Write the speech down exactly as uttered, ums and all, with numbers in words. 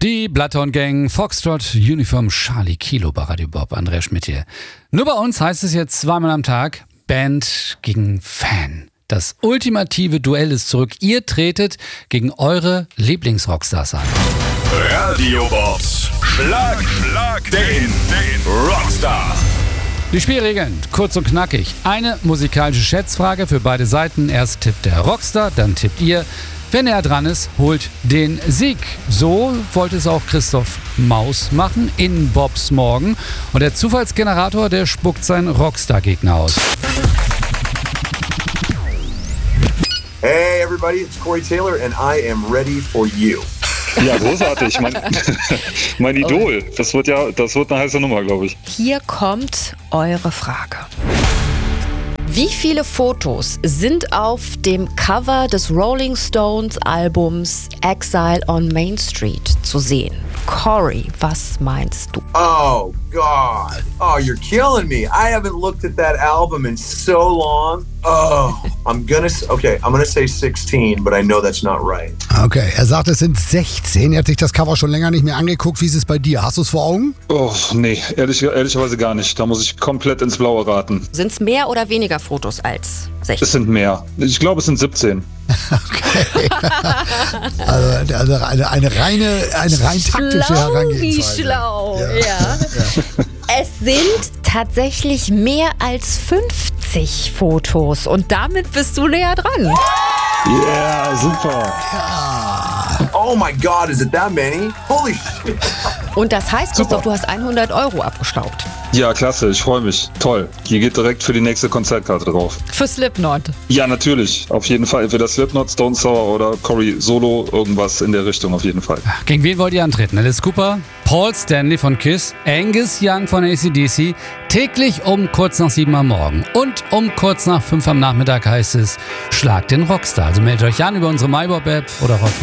Die Bloodhound Gang, Foxtrot, Uniform, Charlie Kilo bei Radio Bob, Andrea Schmidt hier. Nur bei uns heißt es jetzt zweimal am Tag, Band gegen Fan. Das ultimative Duell ist zurück. Ihr tretet gegen eure Lieblingsrockstars an. Radio Bobs Schlag, Schlag den, den Rockstar. Die Spielregeln, kurz und knackig. Eine musikalische Schätzfrage für beide Seiten. Erst tippt der Rockstar, dann tippt ihr. Wenn er dran ist, holt den Sieg. So wollte es auch Christoph Maus machen in Bobs Morgen. Und der Zufallsgenerator, der spuckt seinen Rockstar-Gegner aus. Hey everybody, it's Corey Taylor and I am ready for you. Ja, großartig. Mein, mein Idol. Das wird ja, das wird eine heiße Nummer, glaube ich. Hier kommt eure Frage. Wie viele Fotos sind auf dem Cover des Rolling Stones Albums Exile on Main Street zu sehen? Corey, was meinst du? Oh God. Oh, you're killing me. I haven't looked at that album in so long. Oh, I'm gonna, okay, I'm gonna say sixteen, but I know that's not right. Okay, er sagt, es sind sechzehn. Er hat sich das Cover schon länger nicht mehr angeguckt. Wie ist es bei dir? Hast du es vor Augen? Oh, nee, ehrlich, ehrlicherweise gar nicht. Da muss ich komplett ins Blaue raten. Sind es mehr oder weniger Fotos als sechzehn? Es sind mehr. Ich glaube, es sind siebzehn. Okay. also, also eine, eine reine, eine rein taktische Schlau Herangehensweise. Wie schlau, ja. ja. ja. Es sind tatsächlich mehr als fünfzig Fotos und damit bist du näher dran. Yeah, super. Oh my God, is it that many? Holy shit. Und das heißt, Christoph, du hast hundert Euro abgestaubt. Ja, klasse, ich freue mich. Toll. Hier geht direkt für die nächste Konzertkarte drauf. Für Slipknot. Ja, natürlich. Auf jeden Fall. Entweder Slipknot, Stone Sour oder Corey Solo, irgendwas in der Richtung auf jeden Fall. Gegen wen wollt ihr antreten? Alice Cooper, Paul Stanley von Kiss, Angus Young von A C D C. Täglich um kurz nach sieben am Morgen und um kurz nach fünf am Nachmittag heißt es Schlag den Rockstar. Also meldet euch an über unsere MyBob-App oder auf